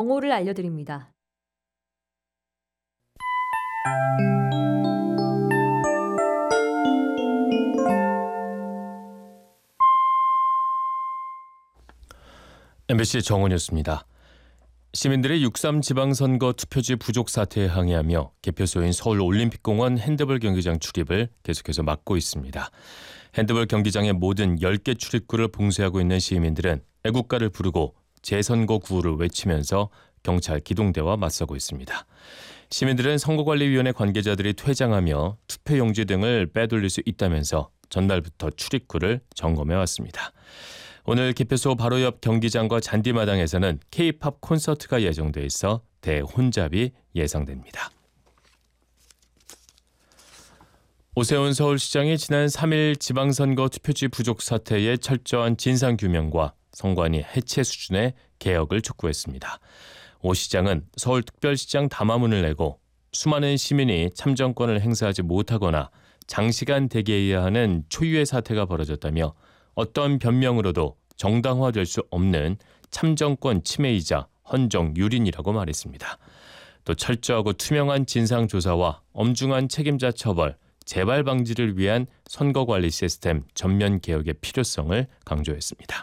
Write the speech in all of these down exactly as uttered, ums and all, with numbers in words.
정오를 알려드립니다. 엠비씨 정오 뉴스입니다. 시민들의 육삼 지방선거 투표지 부족 사태에 항의하며 개표소인 서울올림픽공원 핸드볼 경기장 출입을 계속해서 막고 있습니다. 핸드볼 경기장의 모든 열 개 출입구를 봉쇄하고 있는 시민들은 애국가를 부르고 재선거 구호를 외치면서 경찰 기동대와 맞서고 있습니다. 시민들은 선거관리위원회 관계자들이 퇴장하며 투표용지 등을 빼돌릴 수 있다면서 전날부터 출입구를 점검해 왔습니다. 오늘 개표소 바로 옆 경기장과 잔디마당에서는 K-팝 콘서트가 예정돼 있어 대혼잡이 예상됩니다. 오세훈 서울시장이 지난 삼 일 지방선거 투표지 부족 사태의 철저한 진상규명과 선관위 해체 수준의 개혁을 촉구했습니다. 오 시장은 서울특별시장 담화문을 내고 수많은 시민이 참정권을 행사하지 못하거나 장시간 대기해야 하는 초유의 사태가 벌어졌다며 어떤 변명으로도 정당화될 수 없는 참정권 침해이자 헌정 유린이라고 말했습니다. 또 철저하고 투명한 진상조사와 엄중한 책임자 처벌, 재발 방지를 위한 선거관리 시스템 전면 개혁의 필요성을 강조했습니다.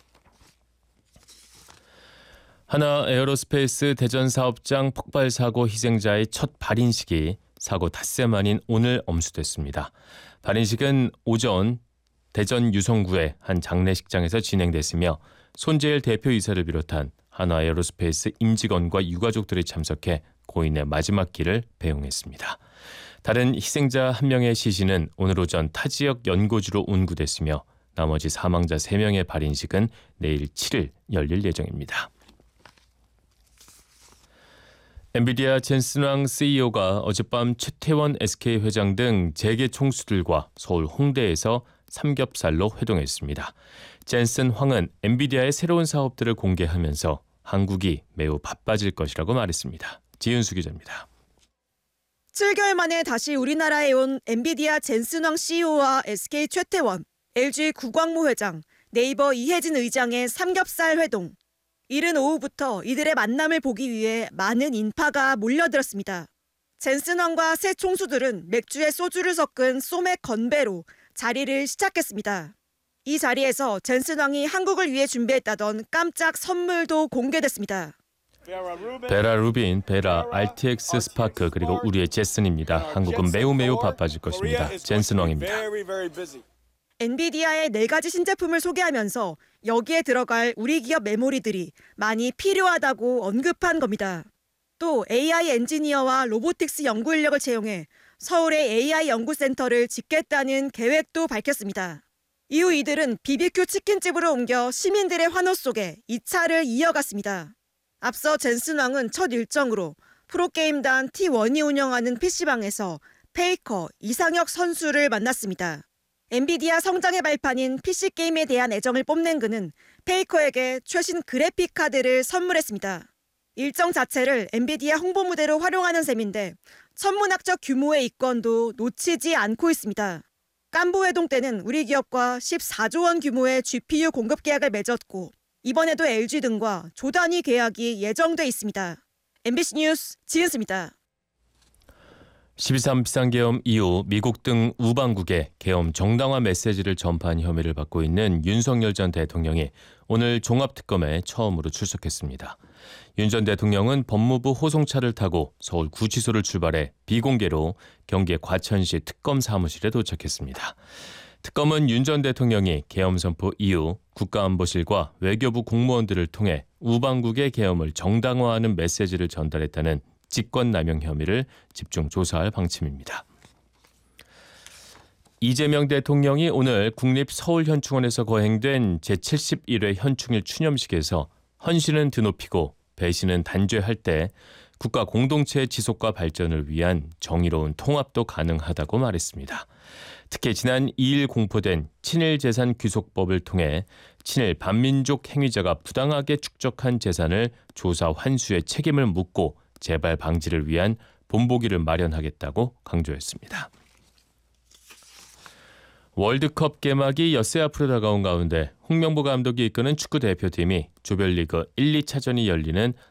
하나 에어로스페이스 대전 사업장 폭발 사고 희생자의 첫 발인식이 사고 닷새 만인 오늘 엄수됐습니다. 발인식은 오전 대전 유성구의 한 장례식장에서 진행됐으며 손재일 대표이사를 비롯한 하나 에어로스페이스 임직원과 유가족들이 참석해 고인의 마지막 길을 배웅했습니다. 다른 희생자 한 명의 시신은 오늘 오전 타 지역 연고지로 운구됐으며 나머지 사망자 세 명의 발인식은 내일 칠 일 열릴 예정입니다. 엔비디아 젠슨 황 씨이오가 어젯밤 최태원 에스케이 회장 등 재계 총수들과 서울 홍대에서 삼겹살로 회동했습니다. 젠슨 황은 엔비디아의 새로운 사업들을 공개하면서 한국이 매우 바빠질 것이라고 말했습니다. 지윤수 기자입니다. 칠 개월 만에 다시 우리나라에 온 엔비디아 젠슨 황 씨이오와 에스케이 최태원, 엘지 구광모 회장, 네이버 이혜진 의장의 삼겹살 회동. 이른 오후부터 이들의 만남을 보기 위해 많은 인파가 몰려들었습니다. 젠슨 황과 새 총수들은 맥주에 소주를 섞은 소맥 건배로 자리를 시작했습니다. 이 자리에서 젠슨 황이 한국을 위해 준비했다던 깜짝 선물도 공개됐습니다. 베라 루빈, 베라, 알티엑스 스파크 그리고 우리의 제슨입니다. 한국은 매우 매우 바빠질 것입니다. 젠슨 황입니다. 엔비디아의 네 가지 신제품을 소개하면서 여기에 들어갈 우리 기업 메모리들이 많이 필요하다고 언급한 겁니다. 또 에이아이 엔지니어와 로보틱스 연구 인력을 채용해 서울의 에이아이 연구센터를 짓겠다는 계획도 밝혔습니다. 이후 이들은 비비큐 치킨집으로 옮겨 시민들의 환호 속에 이 차를 이어갔습니다. 앞서 젠슨 황은 첫 일정으로 프로게임단 티 원이 운영하는 피씨방에서 페이커 이상혁 선수를 만났습니다. 엔비디아 성장의 발판인 피씨게임에 대한 애정을 뽐낸 그는 페이커에게 최신 그래픽 카드를 선물했습니다. 일정 자체를 엔비디아 홍보 무대로 활용하는 셈인데 천문학적 규모의 이권도 놓치지 않고 있습니다. 깐부 회동 때는 우리 기업과 십사조 원 규모의 지피유 공급 계약을 맺었고 이번에도 엘지 등과 조단위 계약이 예정돼 있습니다. 엠비씨 뉴스 지은수입니다. 십이 삼 비상계엄 이후 미국 등 우방국에 계엄 정당화 메시지를 전파한 혐의를 받고 있는 윤석열 전 대통령이 오늘 종합특검에 처음으로 출석했습니다. 윤 전 대통령은 법무부 호송차를 타고 서울 구치소를 출발해 비공개로 경기 과천시 특검 사무실에 도착했습니다. 특검은 윤 전 대통령이 계엄 선포 이후 국가안보실과 외교부 공무원들을 통해 우방국의 계엄을 정당화하는 메시지를 전달했다는 직권남용 혐의를 집중 조사할 방침입니다. 이재명 대통령이 오늘 국립서울현충원에서 거행된 제칠십일 회 현충일 추념식에서 헌신은 드높이고 배신은 단죄할 때 국가 공동체의 지속과 발전을 위한 정의로운 통합도 가능하다고 말했습니다. 특히 지난 이 일 공포된 친일재산 귀속법을 통해 친일 반민족 행위자가 부당하게 축적한 재산을 조사 환수의 책임을 묻고 재발 방지를 위한 본보기를 마련하겠다고 강조했습니다. 월드컵 개막이 엿새 앞으로 다가온 가운데 홍명보 감독이 이끄는 축구 대표팀이 조별리그 일, 이차전이 열리는